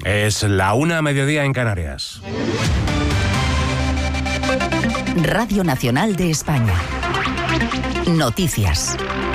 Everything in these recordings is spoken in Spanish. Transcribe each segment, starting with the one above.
Es la 1:00 en Canarias. Radio Nacional de España. Noticias.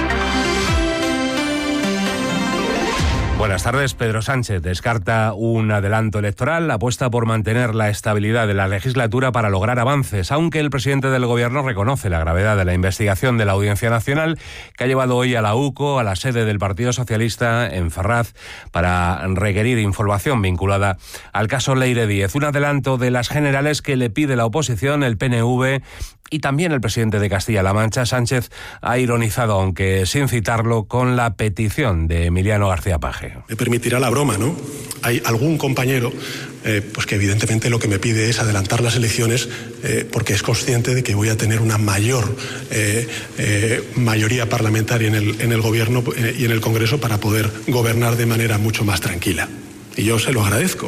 Buenas tardes. Pedro Sánchez descarta un adelanto electoral, apuesta por mantener la estabilidad de la legislatura para lograr avances, aunque el presidente del Gobierno reconoce la gravedad de la investigación de la Audiencia Nacional que ha llevado hoy a la UCO, a la sede del Partido Socialista en Ferraz, para requerir información vinculada al caso Leire Díez. Un adelanto de las generales que le pide la oposición, el PNV y también el presidente de Castilla-La Mancha. Sánchez ha ironizado, aunque sin citarlo, con la petición de Emiliano García Paje. Me permitirá la broma, ¿no? Hay algún compañero pues que evidentemente lo que me pide es adelantar las elecciones porque es consciente de que voy a tener una mayor mayoría parlamentaria en el Gobierno y en el Congreso para poder gobernar de manera mucho más tranquila. Y yo se lo agradezco.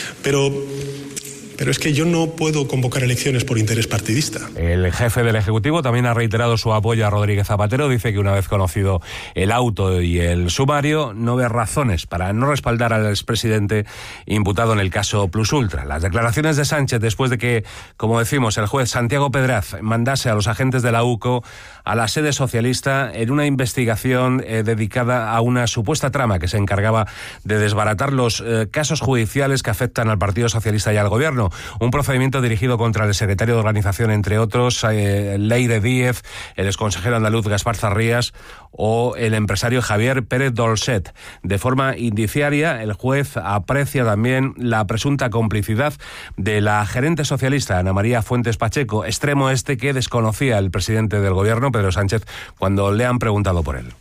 Pero es que yo no puedo convocar elecciones por interés partidista. El jefe del Ejecutivo también ha reiterado su apoyo a Rodríguez Zapatero. Dice que una vez conocido el auto y el sumario, no ve razones para no respaldar al expresidente imputado en el caso Plus Ultra. Las declaraciones de Sánchez después de que, como decimos, el juez Santiago Pedraz mandase a los agentes de la UCO a la sede socialista en una investigación dedicada a una supuesta trama que se encargaba de desbaratar los casos judiciales que afectan al Partido Socialista y al Gobierno. Un procedimiento dirigido contra el secretario de Organización, entre otros, Leire Díez, el exconsejero andaluz Gaspar Zarrías o el empresario Javier Pérez Dolcet. De forma indiciaria, el juez aprecia también la presunta complicidad de la gerente socialista Ana María Fuentes Pacheco, extremo que desconocía el presidente del Gobierno, Pedro Sánchez, cuando le han preguntado por él.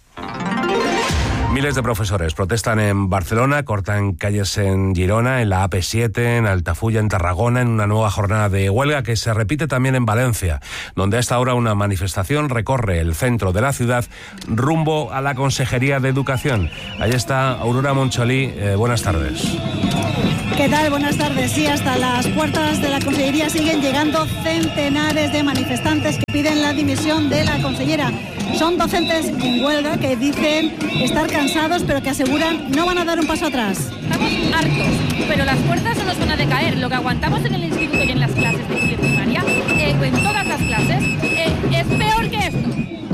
Miles de profesores protestan en Barcelona, cortan calles en Girona, en la AP7, en Altafulla, en Tarragona, en una nueva jornada de huelga que se repite también en Valencia, donde a esta hora una manifestación recorre el centro de la ciudad rumbo a la Consejería de Educación. Ahí está Aurora Moncholí. Buenas tardes. ¿Qué tal? Buenas tardes. Sí, hasta las puertas de la Consellería siguen llegando centenares de manifestantes que piden la dimisión de la consellera. Son docentes en huelga que dicen estar cansados, pero que aseguran no van a dar un paso atrás. Estamos hartos, pero las fuerzas no nos van a decaer. Lo que aguantamos en el instituto y en las clases de primaria, en todas las clases, es peor que esto.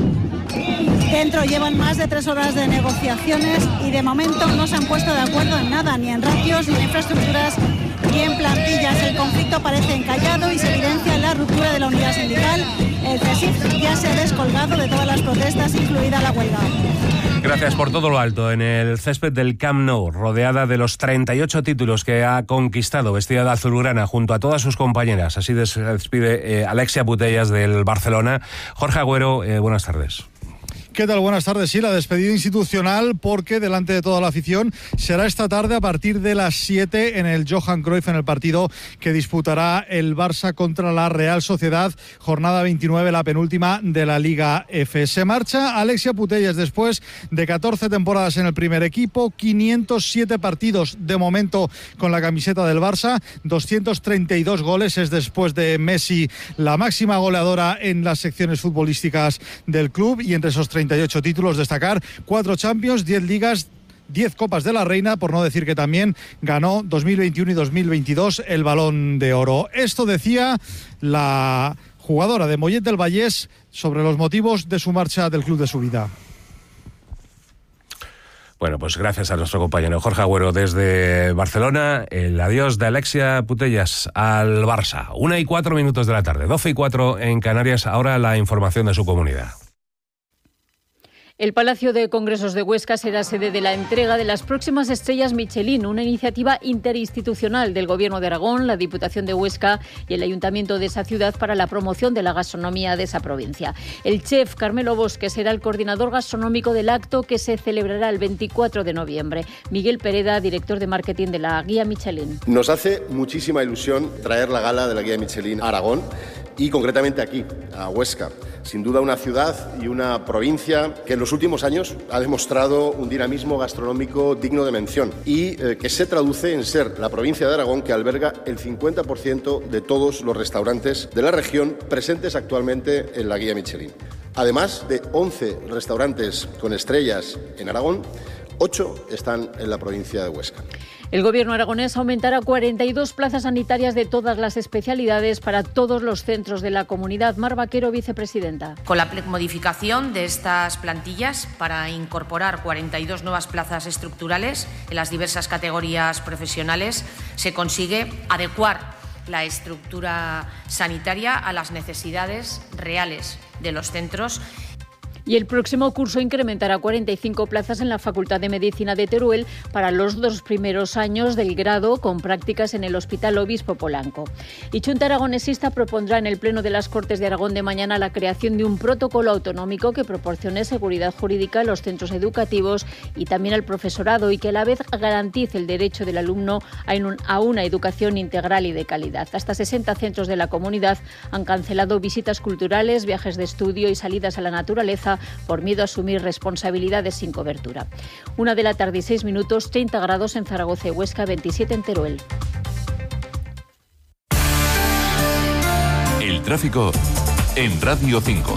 Dentro llevan más de 3 horas de negociaciones y de momento no se han puesto de acuerdo en nada, ni en ratios, ni en infraestructuras, ni en plantillas. El conflicto parece encallado y se evidencia la ruptura de la unidad sindical. El CESIF ya se ha descolgado de todas las protestas, incluida la huelga. Gracias por todo lo alto. En el césped del Camp Nou, rodeada de los 38 títulos que ha conquistado, vestida de azulgrana junto a todas sus compañeras. Así se despide Alexia Putellas del Barcelona. Jorge Agüero, buenas tardes. ¿Qué tal? Buenas tardes. Sí, la despedida institucional, porque delante de toda la afición será esta tarde a partir de las 7 en el Johan Cruyff, en el partido que disputará el Barça contra la Real Sociedad, jornada 29, la penúltima de la Liga F. Se marcha Alexia Putellas después de 14 temporadas en el primer equipo, 507 partidos de momento con la camiseta del Barça, 232 goles, es después de Messi la máxima goleadora en las secciones futbolísticas del club, y entre esos 38 títulos destacar 4 Champions, 10 Ligas, 10 Copas de la Reina, por no decir que también ganó 2021 y 2022 el Balón de Oro. Esto decía la jugadora de Mollet del Vallès sobre los motivos de su marcha del club de su vida. Bueno, pues gracias a nuestro compañero Jorge Agüero desde Barcelona. El adiós de Alexia Putellas al Barça. 1:04 de la tarde, 12:04 en Canarias. Ahora la información de su comunidad. El Palacio de Congresos de Huesca será sede de la entrega de las próximas estrellas Michelin, una iniciativa interinstitucional del Gobierno de Aragón, la Diputación de Huesca y el Ayuntamiento de esa ciudad para la promoción de la gastronomía de esa provincia. El chef Carmelo Bosque será el coordinador gastronómico del acto, que se celebrará el 24 de noviembre. Miguel Pereda, director de marketing de la Guía Michelin. Nos hace muchísima ilusión traer la gala de la Guía Michelin a Aragón y concretamente aquí, a Huesca. Sin duda una ciudad y una provincia que en los últimos años ha demostrado un dinamismo gastronómico digno de mención y que se traduce en ser la provincia de Aragón que alberga el 50% de todos los restaurantes de la región presentes actualmente en la Guía Michelin. Además de 11 restaurantes con estrellas en Aragón, 8 están en la provincia de Huesca. El Gobierno aragonés aumentará 42 plazas sanitarias de todas las especialidades para todos los centros de la comunidad. Mar Vaquero, vicepresidenta. Con la modificación de estas plantillas para incorporar 42 nuevas plazas estructurales en las diversas categorías profesionales, se consigue adecuar la estructura sanitaria a las necesidades reales de los centros. Y el próximo curso incrementará 45 plazas en la Facultad de Medicina de Teruel para los 2 primeros años del grado con prácticas en el Hospital Obispo Polanco. Y Junta Aragonesista propondrá en el Pleno de las Cortes de Aragón de mañana la creación de un protocolo autonómico que proporcione seguridad jurídica a los centros educativos y también al profesorado y que a la vez garantice el derecho del alumno a una educación integral y de calidad. Hasta 60 centros de la comunidad han cancelado visitas culturales, viajes de estudio y salidas a la naturaleza por miedo a asumir responsabilidades sin cobertura. 1:06, 30 grados en Zaragoza y Huesca, 27 en Teruel. El tráfico en Radio 5.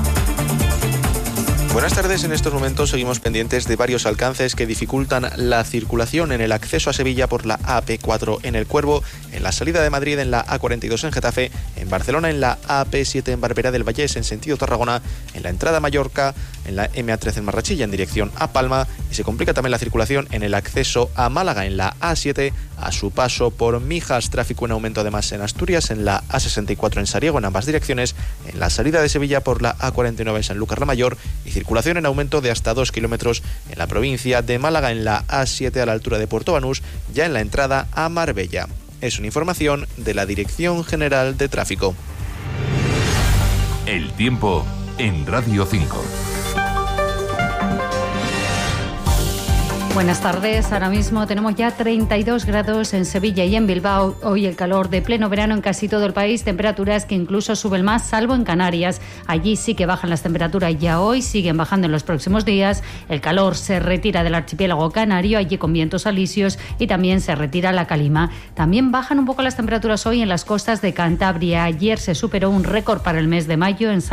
Buenas tardes. En estos momentos seguimos pendientes de varios alcances que dificultan la circulación en el acceso a Sevilla por la AP4 en El Cuervo, en la salida de Madrid en la A42 en Getafe, en Barcelona en la AP7 en Barberá del Vallés en sentido Tarragona, en la entrada a Mallorca, en la MA13 en Marrachilla en dirección a Palma, y se complica también la circulación en el acceso a Málaga en la A7 a su paso por Mijas. Tráfico en aumento además en Asturias en la A64 en Sariego en ambas direcciones, en la salida de Sevilla por la A49 en Sanlúcar la Mayor, y circulación en aumento de hasta 2 kilómetros en la provincia de Málaga en la A7 a la altura de Puerto Banús, ya en la entrada a Marbella. Es una información de la Dirección General de Tráfico. El tiempo en Radio 5. Buenas tardes. Ahora mismo tenemos ya 32 grados en Sevilla y en Bilbao. Hoy el calor de pleno verano en casi todo el país. Temperaturas que incluso suben más, salvo en Canarias. Allí sí que bajan las temperaturas. Ya hoy siguen bajando en los próximos días. El calor se retira del archipiélago canario, allí con vientos alisios, y también se retira la calima. También bajan un poco las temperaturas hoy en las costas de Cantabria. Ayer se superó un récord para el mes de mayo en